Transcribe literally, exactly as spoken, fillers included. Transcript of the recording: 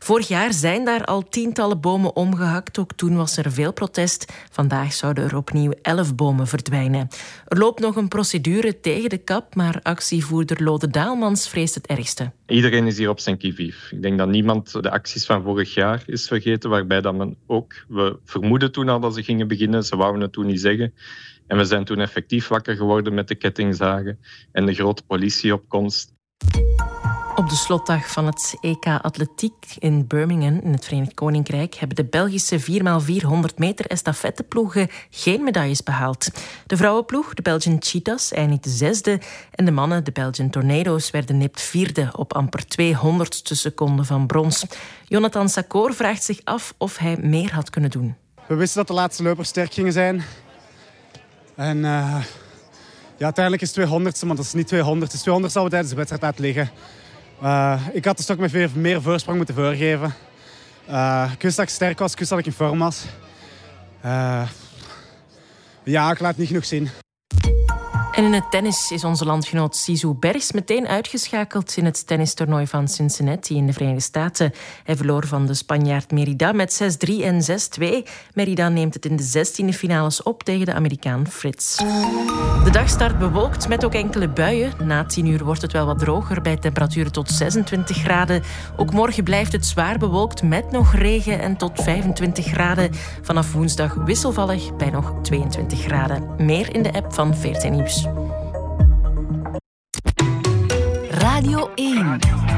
Vorig jaar zijn daar al tientallen bomen omgehakt. Ook toen was er veel protest. Vandaag zouden er opnieuw elf bomen verdwijnen. Er loopt nog een procedure tegen de kap, maar actievoerder Lode Daalmans vreest het ergste. Iedereen is hier op zijn qui-vive. Ik denk dat niemand de acties van vorig jaar is vergeten, waarbij dat men ook... We vermoeden toen al dat ze gingen beginnen, ze wouden het toen niet zeggen. En we zijn toen effectief wakker geworden met de kettingzagen en de grote politieopkomst. Op de slotdag van het E K Atletiek in Birmingham in het Verenigd Koninkrijk hebben de Belgische vier bij vierhonderd meter estafetteploegen geen medailles behaald. De vrouwenploeg, de Belgian Cheetahs, eindigde zesde en de mannen, de Belgian Tornado's, werden nipt vierde op amper tweehonderdste seconde van brons. Jonathan Sakoor vraagt zich af of hij meer had kunnen doen. We wisten dat de laatste loopers sterk gingen zijn. En uh, ja, uiteindelijk is het tweehonderdste, maar dat is niet tweehonderd. Het is tweehonderd zou we tijdens de wedstrijd laten liggen. Uh, ik had de stok met veel meer voorsprong moeten voorgeven. Uh, ik wist dat ik sterk was, ik wist dat ik in vorm was. Uh, ja, ik laat het niet genoeg zien. En in het tennis is onze landgenoot Sizou Bergs meteen uitgeschakeld in het tennistoernooi van Cincinnati in de Verenigde Staten. Hij verloor van de Spanjaard Merida met zes drie en zes twee. Merida neemt het in de zestiende finales op tegen de Amerikaan Fritz. De dag start bewolkt met ook enkele buien. Na tien uur wordt het wel wat droger bij temperaturen tot zesentwintig graden. Ook morgen blijft het zwaar bewolkt met nog regen en tot vijfentwintig graden. Vanaf woensdag wisselvallig bij nog tweeëntwintig graden. Meer in de app van V R T Nieuws. Radio één.